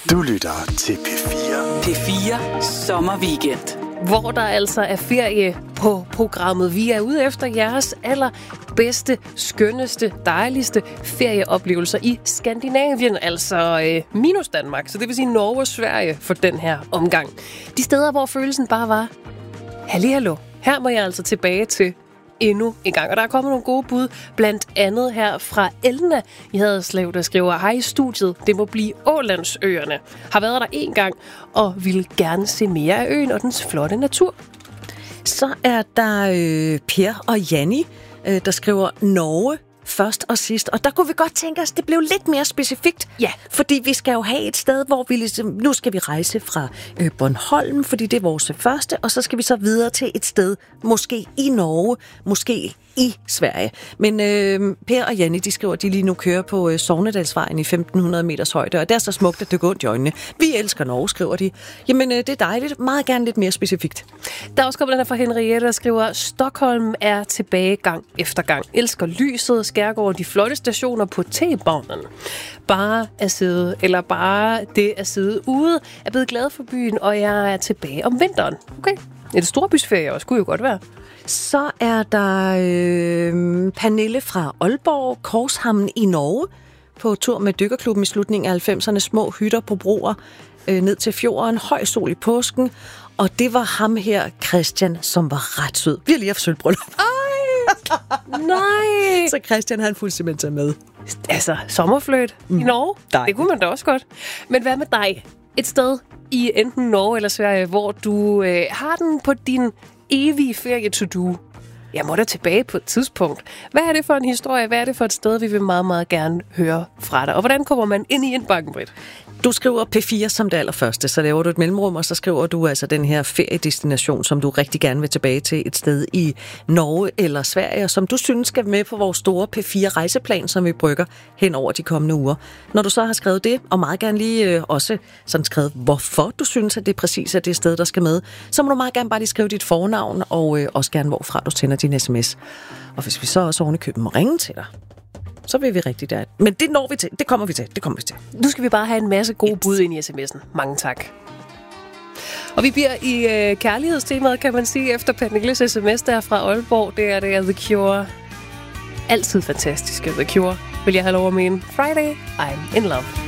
Du lytter til P4. P4 Sommerweekend. Hvor der altså er ferie på programmet. Vi er ude efter jeres allerbedste, skønneste, dejligste ferieoplevelser i Skandinavien, altså minus Danmark. Så det vil sige Norge og Sverige for den her omgang. De steder, hvor følelsen bare var, hallo, her må jeg altså tilbage til endnu en gang. Og der er kommet nogle gode bud, blandt andet her fra Elna i Haderslev, der skriver, hej i studiet, det må blive Ålandsøerne. Har været der en gang og vil gerne se mere af øen og dens flotte natur. Så er der Per og Janni, der skriver Norge først og sidst. Og der kunne vi godt tænke os, det blev lidt mere specifikt. Ja. Fordi vi skal jo have et sted, hvor vi ligesom, nu skal vi rejse fra Bornholm, fordi det er vores første, og så skal vi så videre til et sted, måske i Norge, måske i Sverige. Men Per og Janni, de skriver, at de lige nu kører på Sognedalsvejen i 1500 meters højde, og det er så smukt, at det går ondt i øjnene. Vi elsker Norge, skriver de. Jamen, det er dejligt. Meget gerne lidt mere specifikt. Der er også kommet den her fra Henriette, der skriver, Stockholm er tilbage gang efter gang. Elsker lyset, skærgården, de flotte stationer på T-banen. Bare det at sidde ude, er blevet glad for byen, og jeg er tilbage om vinteren. Okay, et storbysferie også, kunne jo godt være. Så er der Pernille fra Aalborg, Korshamn i Norge, på tur med dykkerklubben i slutningen af 90'erne, små hytter på broer ned til fjorden, høj sol i påsken, og det var ham her, Christian, som var ret sød. Vi har lige haft sølvbryllup. Nej! Så Christian, han fuldt simpelthen med. Altså, sommerfløjt i Norge, det kunne man da også godt. Men hvad med dig? Et sted i enten Norge eller Sverige, hvor du har den på din evige ferie-to-do. Jeg må da tilbage på et tidspunkt. Hvad er det for en historie? Hvad er det for et sted, vi vil meget, meget gerne høre fra dig? Og hvordan kommer man ind i indbakken, Britt? Du skriver P4 som det allerførste, så laver du et mellemrum, og så skriver du altså den her feriedestination, som du rigtig gerne vil tilbage til, et sted i Norge eller Sverige, og som du synes skal med på vores store P4-rejseplan, som vi brygger hen over de kommende uger. Når du så har skrevet det, og meget gerne lige også sådan skrevet, hvorfor du synes, at det præcis er det sted, der skal med, så må du meget gerne bare lige skrive dit fornavn, og også gerne hvorfra du sender din sms. Og hvis vi så også oven i køben må ringe til dig, så vil vi rigtig der. Men det når vi til. Det kommer vi til. Nu skal vi bare have en masse gode bud ind i sms'en. Mange tak. Og vi bliver i kærlighedstemaet, kan man sige, efter Pernilles sms der fra Aalborg. Det er The Cure. Altid fantastiske The Cure, vil jeg have lov at mene. Friday, I'm in love.